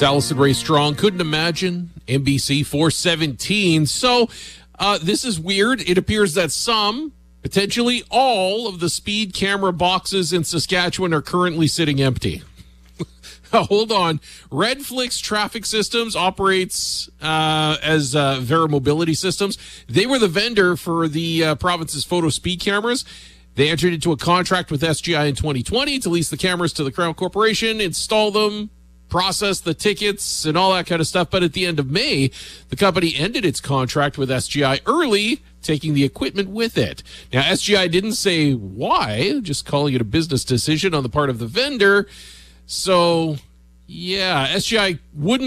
It's Allison Ray Strong. Couldn't imagine. NBC 417. So this is weird. It appears that some, potentially all, of the speed camera boxes in Saskatchewan are currently sitting empty. Hold on. Redflix Traffic Systems operates as Vera Mobility Systems. They were the vendor for the province's photo speed cameras. They entered into a contract with SGI in 2020 to lease the cameras to the Crown Corporation, install them, process the tickets, and all that kind of stuff. But at the end of May, the company ended its contract with SGI early, taking the equipment with it. Now, SGI didn't say why, just calling it a business decision on the part of the vendor. So, yeah, SGI wouldn't